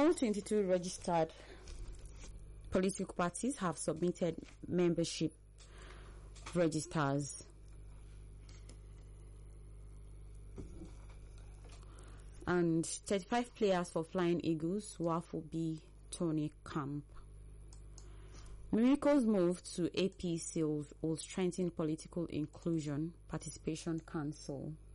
All 22 registered political parties have submitted membership registers. And 35 players for Flying Eagles, Wafo B, Tony Camp. Miracle's move to APC will strengthen political inclusion, Participation Council.